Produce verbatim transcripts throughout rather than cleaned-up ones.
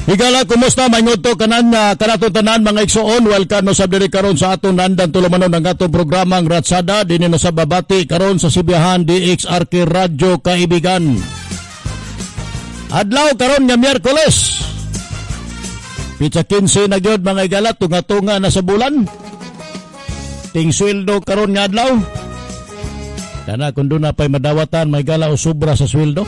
Higala, kumusta? Maingod to kanan na kanato tanan mga igsoon. Welcome no sabdiri karon sa aton nandan tulumanon ng atong programang Ratsada dinhi na sa babati karon sa Sibiyahan D X R K Radyo Kaibigan. Adlaw karon nga Miyerkules. Pitsa kinse na gyud mga higala, tunga-tunga na sa bulan. Ting sweldo karon nga adlaw. Kana kun do na pay madawatan mga higala o sobra sa sweldo.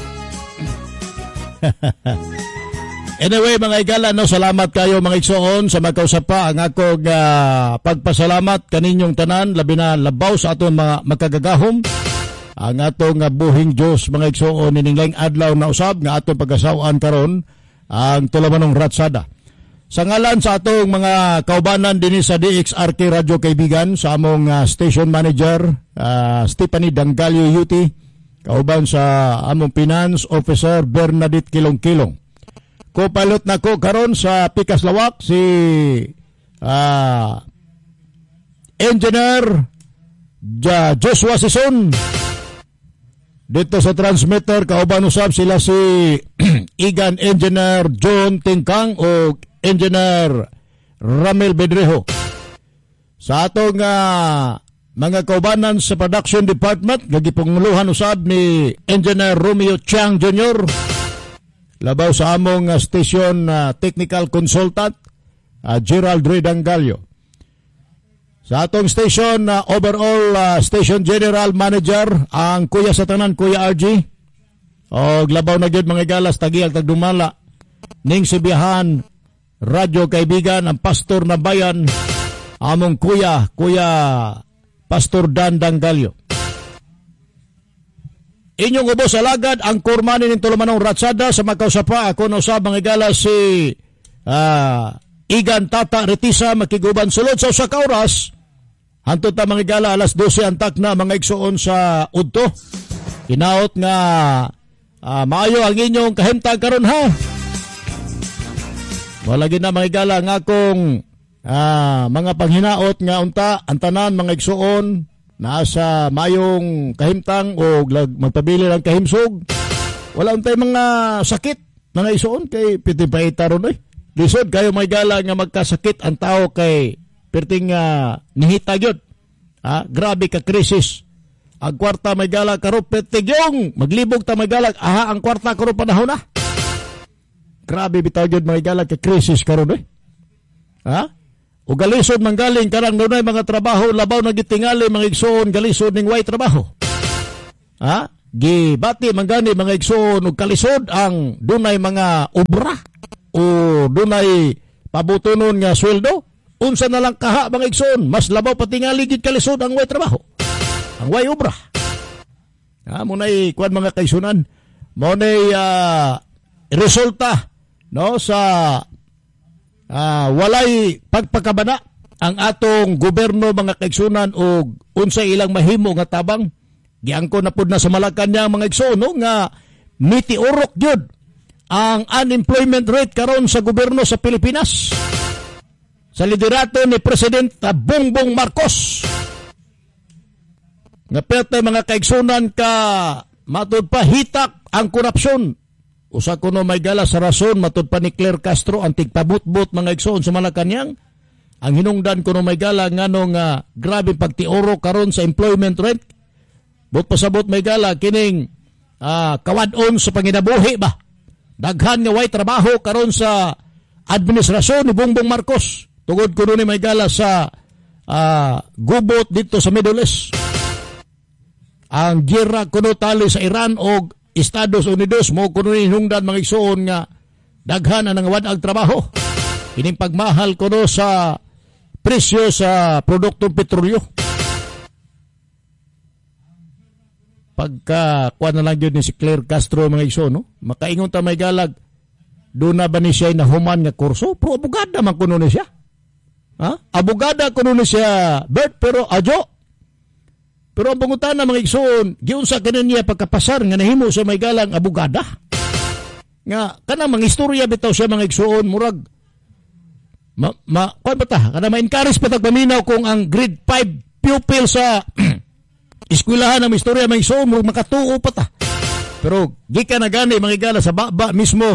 Anyway mga igala, no, salamat kayo mga igsoon sa magkausap pa ang akong uh, pagpasalamat kaninyong tanan, labi na labaw sa aton mga makagagahom ang atong uh, buhing Diyos mga igsoon nininglang adlaw na usab nga atong pag-asawaan karon ang tulamanong Ratsada. Sa ngalan sa atong mga kaubanan dinhi sa D X R K Radyo Kaibigan, sa among uh, station manager uh, Stephanie Dangalio U T, kauban sa among finance officer Bernadette Kilong-Kilong. Kopilot na ko karon sa Pikas Lawak si uh, Engineer ja Joshua Sison. Dito sa transmitter kauban usab sila si Igan Engineer John Tingkang o Engineer Ramel Bedrejo. Sa atong uh, mga kaubanan sa production department, nagipunguluhan usab ni Engineer Romeo Chiang Junior Labaw sa among uh, station uh, technical consultant uh, Gerald Ray Dangalio. Sa atong station uh, overall uh, station general manager ang kuya sa tanan, Kuya R G. O labaw na gyud mga galas tagiag tagdumala ning Sibiyahan Radyo Kaibigan ang pastor na bayan among kuya, Kuya Pastor Dan Dangalio. Inyong ubos alagad ang kurmani ng tulumanong Ratsada sa magkausapa. Ako na usab mga igala si uh, Igan Tata Retisa makiguban sulod sa usa ka oras. Hantod ta mga igala alas dose antak na mga igsoon sa udto. Hinaot nga uh, maayo ang inyong kahimtang karon ha. Wala gid na mga igala nga akong uh, mga panghinaot nga unta ang tanan mga igsoon nasa mayong kahimtang o magpabili ng kahimsog. Wala untay mga sakit mga isuon kay pitipaita ron eh. Lisod kayo may gala nga magkasakit ang tao kay perting uh, nihita gyud. Ha, grabe ka krisis. Ang kwarta may gala karo petigyong maglibog ta may gala aha ang kwarta karo panahon na. Grabe bitaw gyud may gala ka krisis karon eh. Ha? O galisod manggaling karang dunay mga trabaho labaw na gitingali mga igsoon galisod ning way trabaho. Ha? Gibati mangani mga igsoon og kalisod ang dunay mga obra o dunay pabutonon nga sweldo. Unsa na lang kaha mga igsoon mas labaw patingali gid kalisod ang way trabaho. Ang way obra. Ha mo nay kuan mga kaisunan mo nay uh, resulta no sa Ah, walay pagpakabana ang atong gobyerno mga kaigsunan o unsay ilang mahimo nga tabang giangko na pud na sa Malacañang mga igsoon no, nga mitiorok gyud ang unemployment rate karon sa gobyerno sa Pilipinas sa liderato ni Presidente Bongbong Marcos. Nga perte mga kaigsunan ka matud pa hitak ang korupsyon. Usa kuno may gala sa rason matud pa ni Claire Castro ang tigpabut-but mga igsoon sa Malacañang. Ang hinungdan kuno may gala ngano nga grabe pagtioro karon sa employment rate. But pasabot may gala kining uh, kawad-on sa panginabuhi ba. Daghan nga way trabaho karon sa administrasyon ni Bongbong Marcos. Tungod kuno ni may gala sa uh, gubot dito sa Middle East. Ang gira kuno tali sa Iran o Estados Unidos mo kuno ni hinungdan mga igsoon nga daghan ang wad-ag trabaho. Ining pagmahal kuno sa presyo sa produktong petrolyo. Pagka kuan na lang yun ni si Claire Castro mga igsoon no, makaingon ta may galag do na ba ni siya nahuman nga kurso pero abogada man kuno ni siya. Ha? Abogada kuno ni siya Bert pero adyo. Pero ang pangutan na mga igsoon, giunsa kanin niya pagkapasar nga nahimo sa may galang abogada. Nga, kana mga istorya bitaw siya mga igsoon, murag, ma, ma, kuan ba ta? Kana ma-encourage pa tagpaminaw kung ang grade five pupil sa eskwelahan ng istorya mga igsoon, murag makatuo pa ta. Pero, gikan na gani mga igala sa baba mismo,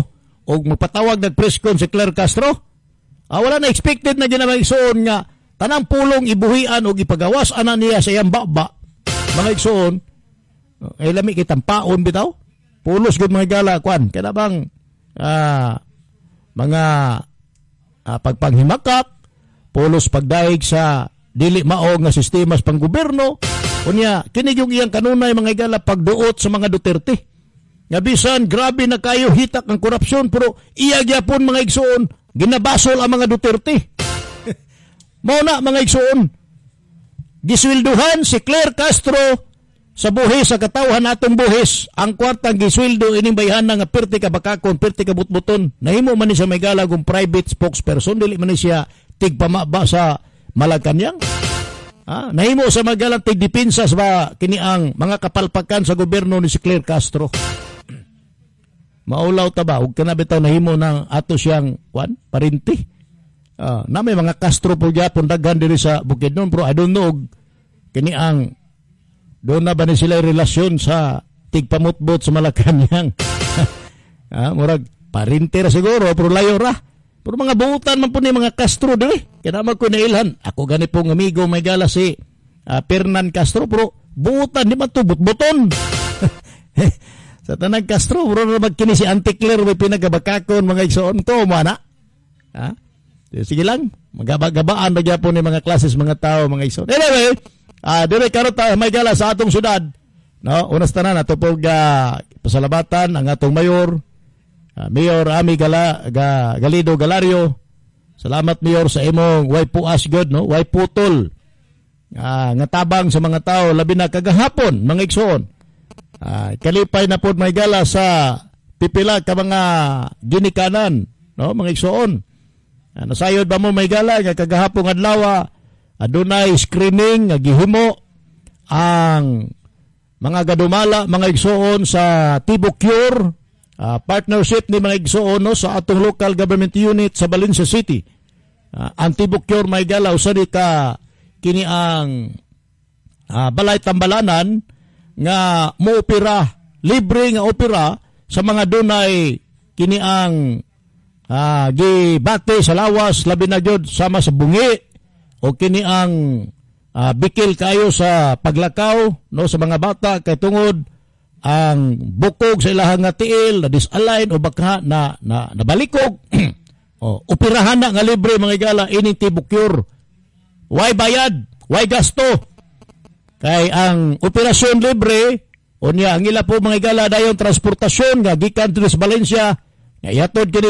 o magpatawag ng press con si Claire Castro. Ah, wala na expected na ginamang igsoon nga tanang pulong ibuhian o ipagawas ana niya sa iyang baba. Mga igsoon, ay lami kitang paon bitaw. Pulos gud mga gala kwan. Kaya bang ah, mga ah, pagpanghimakak, pulos pagdaig sa dili maog nga sistema sa panggobyerno. Unya, kini yung iyang kanunay mga igala pagduot sa mga Duterte. Nga bisan, grabe na kayo hitak ang korupsyon, pero iya gyapon mga igsoon, ginabasol ang mga Duterte. Mao na mga igsoon, giswilduhan si Claire Castro sa buhis, sa katawhan natong buhis, ang kwartang giswildo ining bayhanan nga perti ka bakakon, perti ka butbuton. Nahimo man ni sa may gala kung private spokesperson, dili man ni siya tigpamaba sa Malacanang. Ah, nahimo sa magalang tigdepensa sa kini ang mga kapalpakan sa gobyerno ni si Claire Castro. Maulaw ta ba ug kana bitaw nahimo ng ato siyang kwan parinti. Ah, na may mga Castro po gyapon daghan diri sa Bukidnon, pero I don't know kini ang doon na ba ni sila relasyon sa tigpamutbot sa Malacanang. Ah, murag parinti ra siguro pero layo ra. Pero mga buutan man po ni mga Castro dili. Kaya naman ko nailhan. Ako gani pong amigo may gala si uh, Fernan Castro. Pero buutan, di man to but-buton. Sa tanang Castro, bro na magkini si Auntie Claire may pinagabakakon mga igsoon ko, mana. Ha? Sige lang, magabagabaan na po ni mga klases, mga tao, mga igsoon. Anyway, uh, dire karon ta may gala sa atong syudad. No, unas tanan ato pog uh, pasalabatan ang atong mayor, Uh, Mayor Ami Gala, Ga, Galido Galario. Salamat Mayor sa imong way puas god no, way putol. Uh, nga tabang sa mga tao labi na kagahapon mga igsoon. Uh, kalipay na pod may gala sa pipila ka mga ginikanan no mga igsoon. Uh, nasayod ba mo may gala nga kagahapon adlaw adunay screening nga gihimo ang mga gadumala mga igsoon sa Tibo Cure. Uh, partnership ni mga igsoon no, sa atong local government unit sa Valencia City. Uh, Anti-Bukyor may gala usani ka kini ang uh, balay tambalanan nga moopera, libre nga opera sa mga dunay kini ang uh, gibate sa lawas labi na gyud sama sa bungi o kini ang uh, bikil kayo sa paglakaw no sa mga bata kay tungod ang bukog sa ilahang nga tiil na disalign o baka na, na nabalikog o operahan na nga libre mga igala ining Tibukyur. Why bayad? Why gasto? Kay ang operasyon libre o niya ang ila po mga igala dayon transportasyon nga gikan sa Valencia nga ihatod kini